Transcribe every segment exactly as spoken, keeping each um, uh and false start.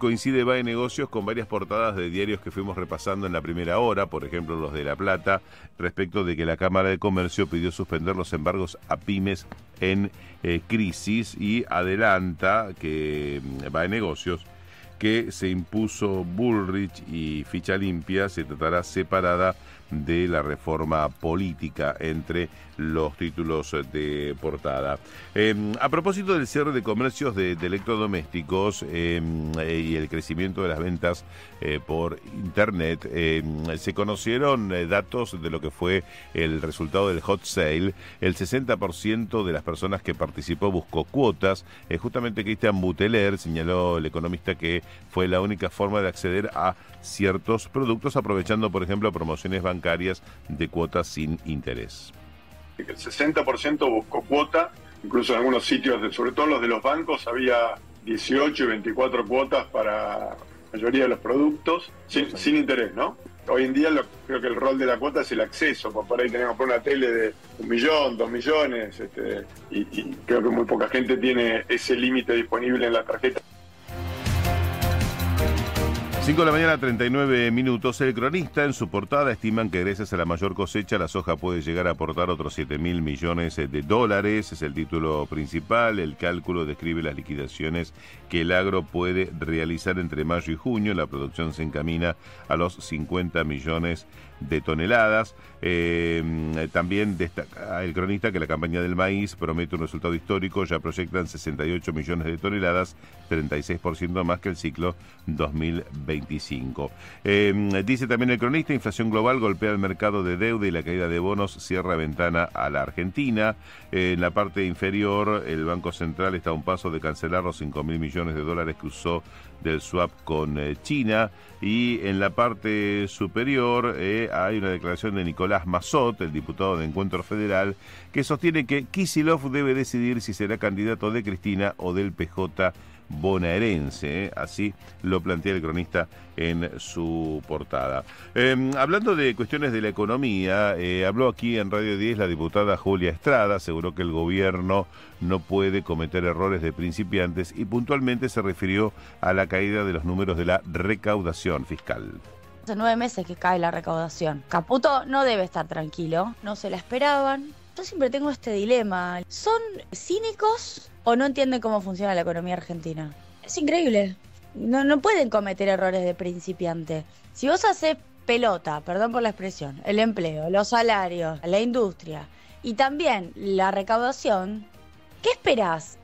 coincide B A E Negocios con varias portadas de diarios que fuimos repasando en la primera hora, por ejemplo los de La Plata, respecto de que la Cámara de Comercio pidió suspender los embargos a pymes en eh, crisis, y adelanta que B A E Negocios que se impuso Bullrich y ficha limpia se tratará separada de la reforma política entre los títulos de portada. Eh, a propósito del cierre de comercios de, de electrodomésticos eh, y el crecimiento de las ventas eh, por internet, eh, se conocieron eh, datos de lo que fue el resultado del hot sale. El sesenta por ciento de las personas que participó buscó cuotas. Eh, justamente Cristian Buteler señaló, el economista, que fue la única forma de acceder a ciertos productos, aprovechando, por ejemplo, promociones bancarias de cuotas sin interés. El sesenta por ciento buscó cuota, incluso en algunos sitios, de, sobre todo los de los bancos, había dieciocho y veinticuatro cuotas para la mayoría de los productos, sin, sin interés, ¿no? Hoy en día lo, creo que el rol de la cuota es el acceso, por ahí tenemos por una tele de un millón, dos millones, este, y, y creo que muy poca gente tiene ese límite disponible en la tarjeta. cinco de la mañana, treinta y nueve minutos. El Cronista, en su portada, estiman que gracias a la mayor cosecha, la soja puede llegar a aportar otros siete mil millones de dólares. Es el título principal. El cálculo describe las liquidaciones que el agro puede realizar entre mayo y junio. La producción se encamina a los cincuenta millones de toneladas. Eh, también destaca el Cronista que la campaña del maíz promete un resultado histórico. Ya proyectan sesenta y ocho millones de toneladas, treinta y seis por ciento más que el ciclo dos mil veinticinco. Eh, dice también el Cronista, inflación global golpea el mercado de deuda y la caída de bonos cierra ventana a la Argentina. Eh, en la parte inferior, el Banco Central está a un paso de cancelar los cinco mil millones de dólares que usó del swap con eh, China. Y en la parte superior eh, hay una declaración de Nicolás Massot, el diputado de Encuentro Federal, que sostiene que Kicillof debe decidir si será candidato de Cristina o del P J bonaerense, ¿eh? Así lo plantea el Cronista en su portada. Eh, hablando de cuestiones de la economía, eh, habló aquí en Radio diez la diputada Julia Estrada, aseguró que el gobierno no puede cometer errores de principiantes y puntualmente se refirió a la caída de los números de la recaudación fiscal. Hace nueve meses que cae la recaudación. Caputo no debe estar tranquilo, no se la esperaban. Yo siempre tengo este dilema. ¿Son cínicos o no entienden cómo funciona la economía argentina? Es increíble. No, no pueden cometer errores de principiante. Si vos haces pelota, perdón por la expresión, el empleo, los salarios, la industria y también la recaudación, ¿qué esperás?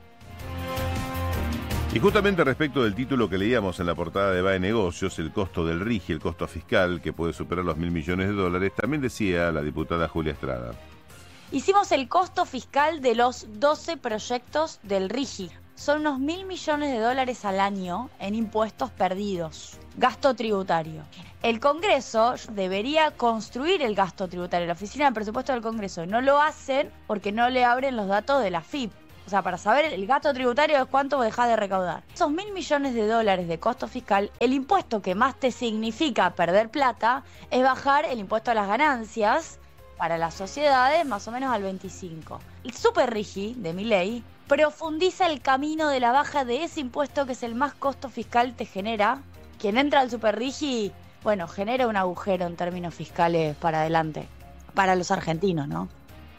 Y justamente respecto del título que leíamos en la portada de B A E Negocios, el costo del RIGI, el costo fiscal, que puede superar los mil millones de dólares, también decía la diputada Julia Estrada. Hicimos el costo fiscal de los doce proyectos del RIGI. Son unos mil millones de dólares al año en impuestos perdidos. Gasto tributario. El Congreso debería construir el gasto tributario. La Oficina de Presupuesto del Congreso no lo hacen porque no le abren los datos de la F I P. O sea, para saber el gasto tributario es cuánto dejás de recaudar. Esos mil millones de dólares de costo fiscal, el impuesto que más te significa perder plata es bajar el impuesto a las ganancias para las sociedades más o menos al veinticinco. El Super RIGI de Milei profundiza el camino de la baja de ese impuesto que es el más costo fiscal te genera. Quien entra al Super RIGI, bueno, genera un agujero en términos fiscales para adelante, para los argentinos, ¿no?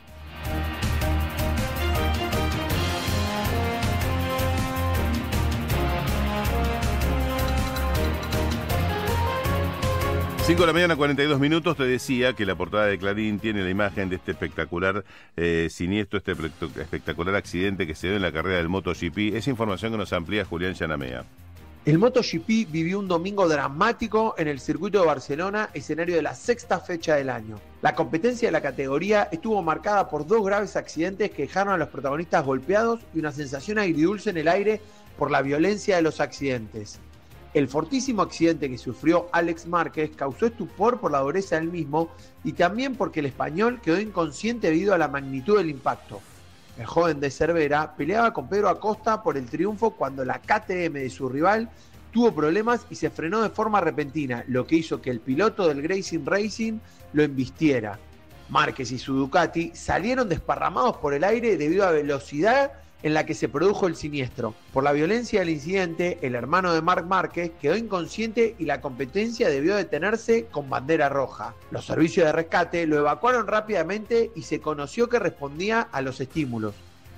cinco de la mañana, cuarenta y dos minutos. Te decía que la portada de Clarín tiene la imagen de este espectacular eh, siniestro, este espectacular accidente que se dio en la carrera del MotoGP. Esa información que nos amplía Julián Yanamea. El MotoGP vivió un domingo dramático en el circuito de Barcelona, escenario de la sexta fecha del año. La competencia de la categoría estuvo marcada por dos graves accidentes que dejaron a los protagonistas golpeados y una sensación agridulce en el aire por la violencia de los accidentes. El fortísimo accidente que sufrió Alex Márquez causó estupor por la dureza del mismo y también porque el español quedó inconsciente debido a la magnitud del impacto. El joven de Cervera peleaba con Pedro Acosta por el triunfo cuando la K T M de su rival tuvo problemas y se frenó de forma repentina, lo que hizo que el piloto del Gracing Racing lo embistiera. Márquez y su Ducati salieron desparramados por el aire debido a velocidad en la que se produjo el siniestro. Por la violencia del incidente, el hermano de Marc Márquez quedó inconsciente y la competencia debió detenerse con bandera roja. Los servicios de rescate lo evacuaron rápidamente y se conoció que respondía a los estímulos.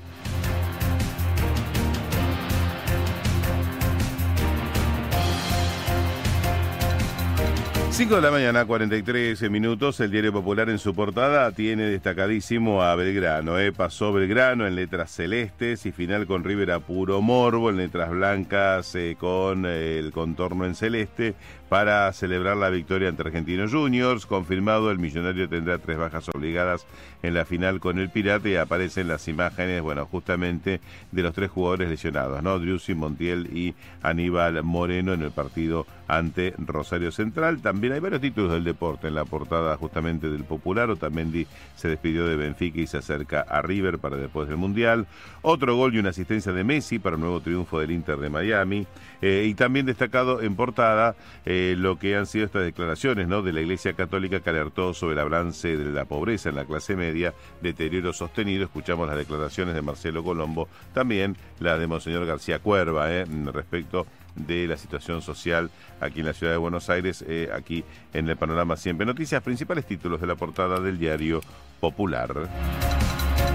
cinco de la mañana, cuarenta y tres minutos. El Diario Popular en su portada tiene destacadísimo a Belgrano. ¿eh? Pasó Belgrano en letras celestes y final con River a puro morbo, en letras blancas eh, con eh, el contorno en celeste, para celebrar la victoria ante Argentinos Juniors. Confirmado, el Millonario tendrá tres bajas obligadas en la final con el Pirata, y aparecen las imágenes, bueno, justamente de los tres jugadores lesionados, ¿no? Driussi, Montiel y Aníbal Moreno en el partido ante Rosario Central. También hay varios títulos del deporte en la portada justamente del Popular. Otamendi se despidió de Benfica y se acerca a River para después del Mundial. Otro gol y una asistencia de Messi para un nuevo triunfo del Inter de Miami. Eh, y también destacado en portada eh, lo que han sido estas declaraciones, ¿no?, de la Iglesia Católica, que alertó sobre el avance de la pobreza en la clase media, deterioro sostenido. Escuchamos las declaraciones de Marcelo Colombo, también la de Monseñor García Cuerva, eh, respecto de la situación social aquí en la ciudad de Buenos Aires, eh, aquí en el Panorama Siempre Noticias. Principales títulos de la portada del Diario Popular.